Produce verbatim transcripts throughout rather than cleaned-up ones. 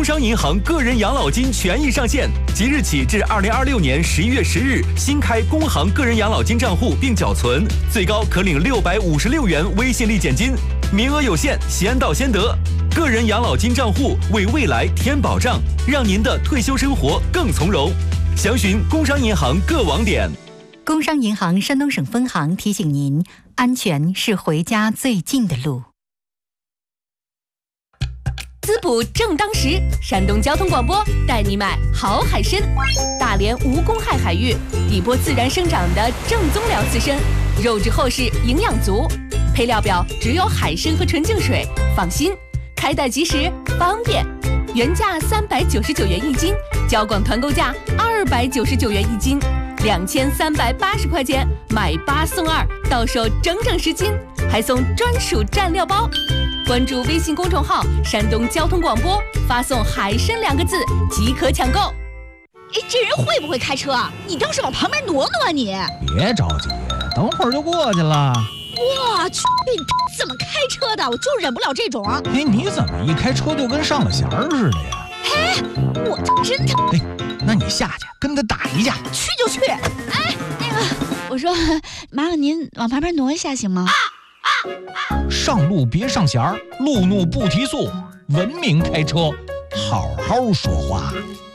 商银行个人养老金权益上线，即日起至二零二六年十一月十日，新开工行个人养老金账户并缴存，最高可领六百五十六元微信立减金，名额有限，先到先得。个人养老金账户为未来添保障，让您的退休生活更从容。详询工商银行各网点。 工商银行山东省分行提醒您，安全是回家最近的路。 滋补正当时，山东交通广播带你买好海参。大连无公害海域，底波自然生长的正宗辽刺参，肉质厚实，营养足。配料表只有海参和纯净水，放心，开袋即时，方便。原价三百九十九元一斤，交广团购价二百九十九元一斤，两千三百八十块钱买八送二，到手整整十斤，还送专属蘸料包。关注微信公众号山东交通广播，发送海参两个字即可抢购。 哎，这人会不会开车啊？你倒是往旁边挪挪啊你！ 别着急，等会儿就过去了。 我去，你怎么开车的？我就忍不了这种。 哎，你怎么一开车就跟上了弦儿似的呀？ 哎，我真的。 哎，那你下去跟他打一架。 去就去。哎，那个，我说，麻烦您往旁边挪一下行吗？啊啊啊、上路别上弦儿，路怒不提速，文明开车，好好说话。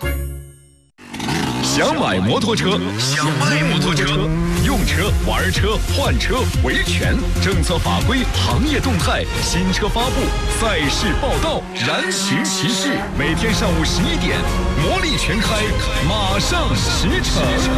想买摩托车，想买摩托车，用车、玩车、换车维权，政策法规、行业动态、新车发布、赛事报道，燃情骑士，每天上午十一点，魔力全开，马上驰骋。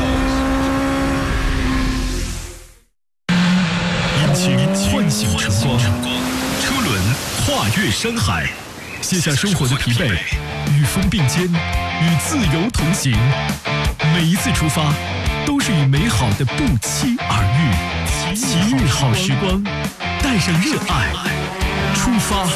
引擎唤醒晨光，车轮跨越山海，卸下生活的疲惫，与风并肩，与自由同行。每一次出发，都是与美好的不期而遇。奇遇好时光，带上热爱，出发。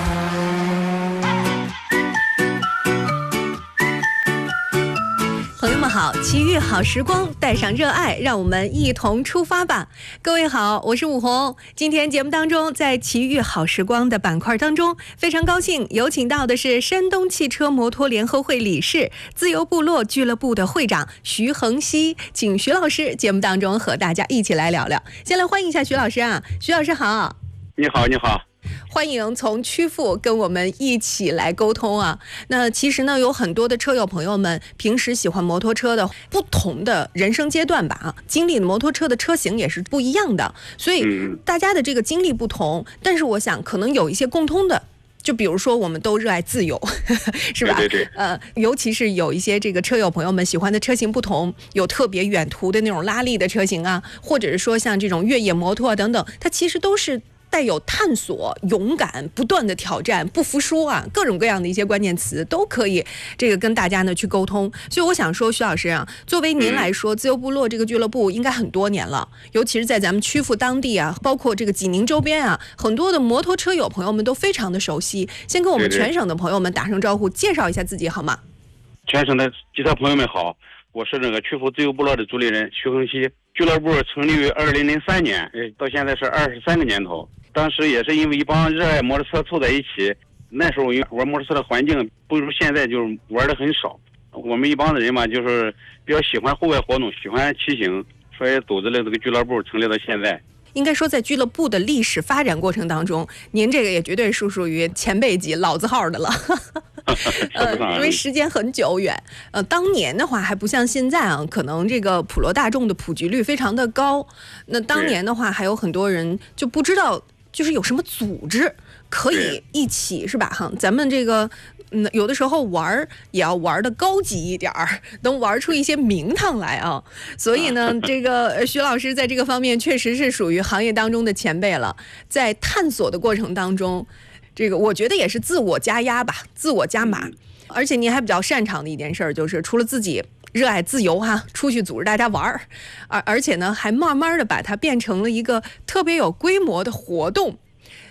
朋友们好，奇遇好时光，带上热爱，让我们一同出发吧。各位好，我是武红。今天节目当中，在奇遇好时光的板块当中，非常高兴有请到的是山东汽车摩托联合会理事、自由部落俱乐部的会长徐恒熙，请徐老师节目当中和大家一起来聊聊。先来欢迎一下徐老师啊，徐老师好。 你好，你好。 欢迎从曲阜跟我们一起来沟通啊。那其实呢，有很多的车友朋友们平时喜欢摩托车的不同的人生阶段吧啊，经历的摩托车的车型也是不一样的，所以大家的这个经历不同，但是我想可能有一些共通的。就比如说我们都热爱自由呵呵是吧？ 对对对。 呃，尤其是有一些这个车友朋友们喜欢的车型不同，有特别远途的那种拉力的车型啊，或者是说像这种越野摩托啊等等，它其实都是带有探索、勇敢、不断的挑战、不服输啊，各种各样的一些关键词都可以这个跟大家呢去沟通。所以我想说，徐老师啊，作为您来说，自由部落这个俱乐部应该很多年了，尤其是在咱们曲阜当地啊，包括这个济宁周边啊，很多的摩托车友朋友们都非常的熟悉。先跟我们全省的朋友们打声招呼，介绍一下自己好吗？ 全省的机车朋友们好，我是那个曲阜自由部落的主理人徐恒熙。俱乐部成立于二零零三年，到现在是二十三个年头。当时也是因为一帮热爱摩托车凑在一起，那时候玩摩托车的环境不如现在，就是玩的很少。我们一帮的人嘛，就是比较喜欢户外活动，喜欢骑行，所以组织了这个俱乐部，成立到现在。 应该说在俱乐部的历史发展过程当中，您这个也绝对是属于前辈级老字号的了呃，因为时间很久远，呃，当年的话还不像现在啊，可能这个普罗大众的普及率非常的高。那当年的话，还有很多人就不知道，就是有什么组织可以一起，是吧？哈，咱们这个。嗯，有的时候玩也要玩的高级一点儿，能玩出一些名堂来啊。所以呢，这个徐老师在这个方面确实是属于行业当中的前辈了。在探索的过程当中，这个我觉得也是自我加压吧，自我加码。而且您还比较擅长的一件事儿，就是除了自己热爱自由哈，出去组织大家玩儿，而而且呢，还慢慢的把它变成了一个特别有规模的活动。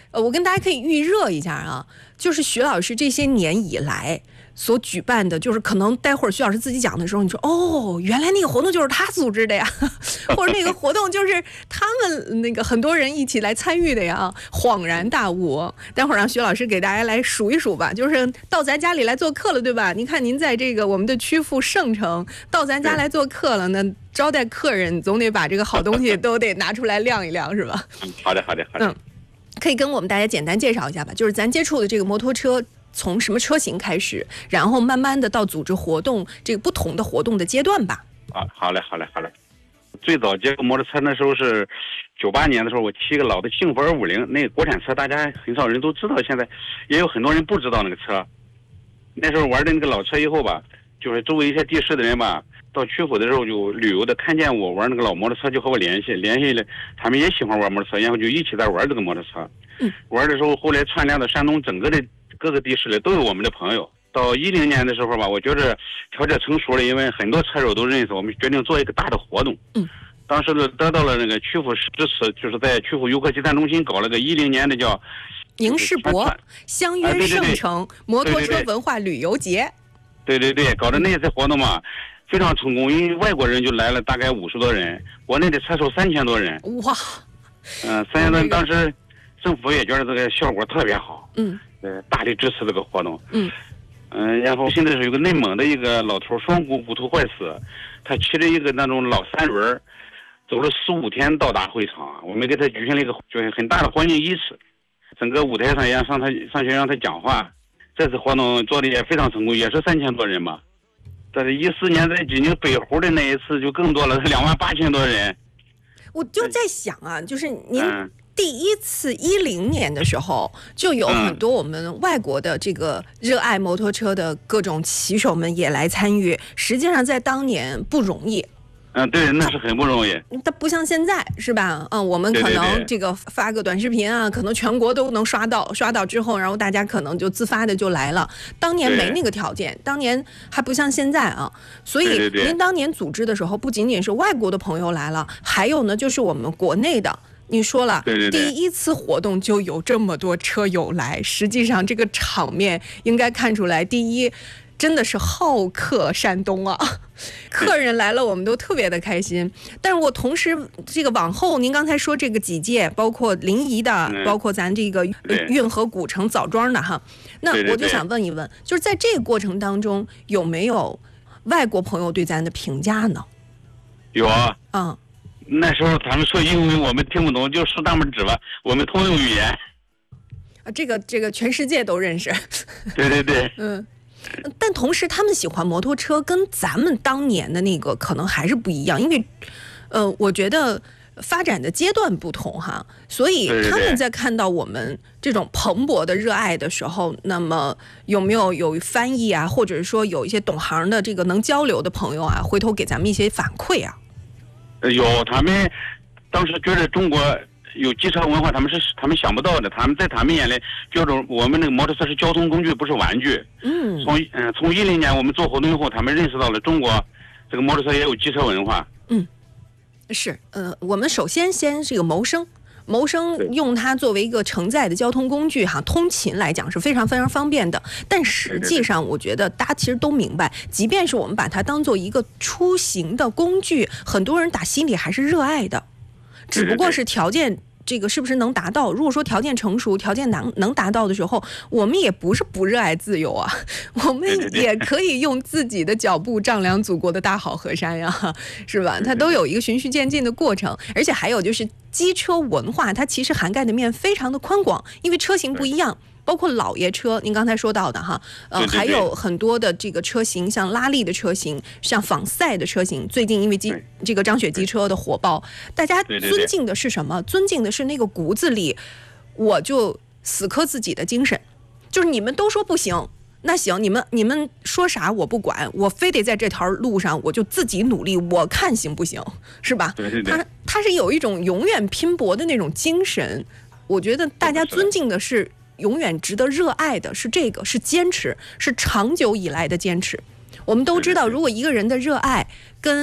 呃，我跟大家可以预热一下啊，就是徐老师这些年以来所举办的，就是可能待会儿徐老师自己讲的时候，你说哦，原来那个活动就是他组织的呀，或者那个活动就是他们那个很多人一起来参与的呀，恍然大悟。待会儿让徐老师给大家来数一数吧，就是到咱家里来做客了，对吧？您看您在这个我们的曲阜盛城到咱家来做客了，那招待客人总得把这个好东西都得拿出来晾一晾，是吧？ 嗯，好的，好的，好的。 嗯，可以跟我们大家简单介绍一下吧，就是咱接触的这个摩托车。从什么车型开始，然后慢慢的到组织活动，这个不同的活动的阶段吧。 啊，好嘞，好嘞，好嘞。最早接触摩托车那时候是九八年的时候，我骑个老的幸福二五零，那个国产车大家很少人都知道，现在也有很多人不知道那个车。那时候玩的那个老车以后吧，就是周围一些地市的人吧，到曲阜的时候就旅游的，看见我玩那个老摩托车就和我联系，联系了，他们也喜欢玩摩托车，然后就一起在玩这个摩托车。嗯，玩的时候后来串联到山东整个的各个地市里都有我们的朋友。到一零年的时候吧，我觉得条件成熟了，因为很多车手都认识，我们决定做一个大的活动。嗯，当时呢得到了那个曲阜市支持，就是在曲阜游客集散中心搞了个一零年的叫迎世博相约盛城摩托车文化旅游节。 对对对，搞的那次活动嘛，非常成功，因为外国人就来了大概五十多人，国内的车手三千多人。 哇， 嗯、呃，三千多人，当时政府也觉得这个效果特别好。嗯，呃，大力支持这个活动。嗯。嗯、呃，然后现在是有个内蒙的一个老头，双股骨头坏死，他骑着一个那种老三轮，走了十五天到达会场。我们给他举行了一个就是很大的欢迎仪式，整个舞台上也让他上去让他讲话。这次活动做的也非常成功，也是三千多人吧。但是一四年在济宁北湖的那一次就更多了，两万八千多人。 我就在想啊，就是您。嗯第一次一零年的时候，就有很多我们外国的这个热爱摩托车的各种骑手们也来参与。实际上，在当年不容易。 嗯，对，那是很不容易。 它不像现在，是吧？嗯，我们可能这个发个短视频啊，可能全国都能刷到，刷到之后，然后大家可能就自发的就来了。当年没那个条件，当年还不像现在啊。所以您当年组织的时候，不仅仅是外国的朋友来了，还有呢，就是我们国内的。你说了， 对对对， 第一次活动就有这么多车友来，实际上这个场面应该看出来，第一，真的是好客山东啊，客人来了我们都特别的开心。但是我同时这个往后，您刚才说这个几届，包括临沂的，嗯、包括咱这个运河古城枣庄的哈，那我就想问一问，就是在这个过程当中有没有外国朋友对咱的评价呢？ 有啊， 嗯。 那时候他们说英文我们听不懂，就竖大拇指吧，我们通用语言。 啊，这个这个全世界都认识。 对对对。 嗯，但同时他们喜欢摩托车，跟咱们当年的那个可能还是不一样，因为，呃，我觉得发展的阶段不同哈，所以他们在看到我们这种蓬勃的热爱的时候，那么有没有有翻译啊，或者是说有一些懂行的这个能交流的朋友啊，回头给咱们一些反馈啊？ 有，他们当时觉得中国有机车文化，他们是他们想不到的。他们在他们眼里觉得我们那个摩托车是交通工具，不是玩具。嗯。从嗯、呃、从一零年我们做活动以后，他们认识到了中国这个摩托车也有机车文化。 嗯，是呃，我们首先先这个谋生，谋生用它作为一个承载的交通工具哈，通勤来讲是非常非常方便的。但实际上，我觉得大家其实都明白，即便是我们把它当做一个出行的工具，很多人打心里还是热爱的，只不过是条件这个是不是能达到。如果说条件成熟，条件能能达到的时候，我们也不是不热爱自由啊，我们也可以用自己的脚步丈量祖国的大好河山呀，是吧？它都有一个循序渐进的过程。而且还有就是机车文化，它其实涵盖的面非常的宽广，因为车型不一样。包括老爷车，您刚才说到的哈，呃，还有很多的这个车型，像拉力的车型，像仿赛的车型。最近因为机这个张雪机车的火爆，大家尊敬的是什么？尊敬的是那个骨子里，我就死磕自己的精神。就是你们都说不行，那行，你们你们说啥我不管，我非得在这条路上，我就自己努力，我看行不行，是吧？ 对对对。 他他是有一种永远拼搏的那种精神，我觉得大家尊敬的是。永远值得热爱的是这个，是坚持，是长久以来的坚持。我们都知道，如果一个人的热爱跟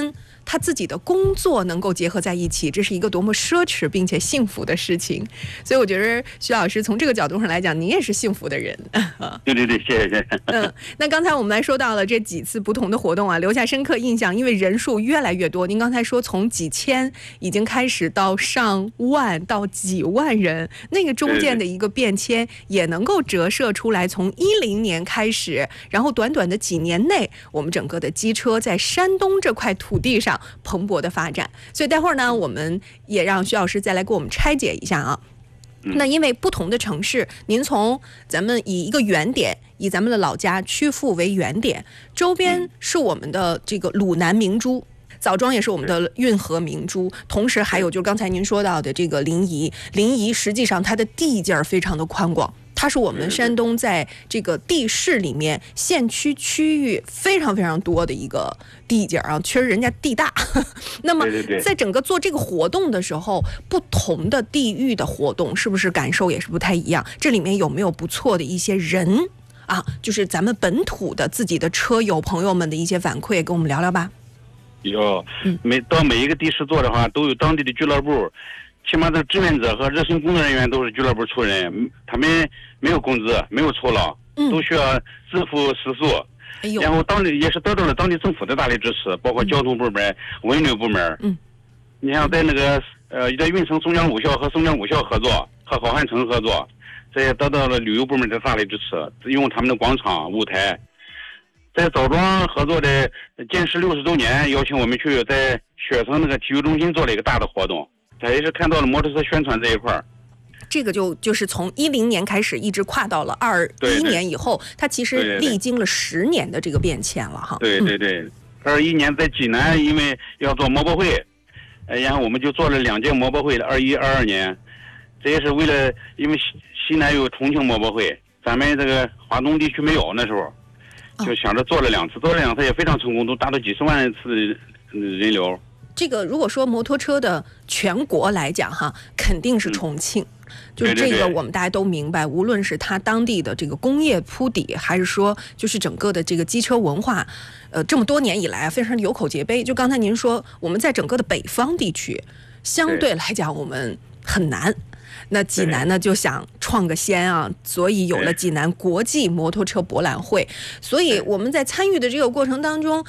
他自己的工作能够结合在一起，这是一个多么奢侈并且幸福的事情。所以我觉得徐老师从这个角度上来讲，您也是幸福的人。 对对对，谢谢谢谢。 嗯，那刚才我们来说到了这几次不同的活动啊，留下深刻印象，因为人数越来越多。您刚才说从几千已经开始到上万到几万人，那个中间的一个变迁也能够折射出来，从一零年开始，然后短短的几年内，我们整个的机车在山东这块土地上蓬勃的发展。所以待会儿呢，我们也让徐老师再来给我们拆解一下啊。那因为不同的城市，您从咱们以一个原点，以咱们的老家曲阜为原点，周边是我们的这个鲁南明珠，枣庄也是我们的运河明珠，同时还有就是刚才您说到的这个临沂，临沂实际上它的地界非常的宽广。它是我们山东在这个地势里面县区区域非常非常多的一个地界啊，确实人家地大。那么在整个做这个活动的时候，不同的地域的活动是不是感受也是不太一样？这里面有没有不错的一些人啊？就是咱们本土的自己的车友朋友们的一些反馈，跟我们聊聊吧。 有，每到每一个地市做的话，都有当地的俱乐部。起码的志愿者和热心工作人员都是俱乐部出人，他们没有工资，没有酬劳，都需要自付食宿。哎、然后当地也是得到了当地政府的大力支持，包括交通部门、文旅部门。嗯，你像在那个呃，在运城松江武校和松江武校合作，和好汉城合作，这也得到了旅游部门的大力支持，用他们的广场舞台。在枣庄合作的建市六十周年，邀请我们去在雪城那个体育中心做了一个大的活动。他也是看到了摩托车宣传这一块儿， 这个就就是从一零年开始，一直跨到了二一年以后，它其实历经了十年的这个变迁了哈。 对对对，二一年在济南，因为要做摩博会，呃，然后我们就做了两届摩博会了，二一、二二年，这也是为了，因为西西南有重庆摩博会，咱们这个华东地区没有，那时候就想着做了两次，做了两次也非常成功，都达到几十万次人流。 这个如果说摩托车的全国来讲哈，肯定是重庆，嗯、就是这个我们大家都明白，无论是它当地的这个工业铺底，还是说就是整个的这个机车文化，呃，这么多年以来非常有口皆碑。就刚才您说，我们在整个的北方地区，相对来讲我们很难。那济南呢就想创个先啊，所以有了济南国际摩托车博览会。所以我们在参与的这个过程当中，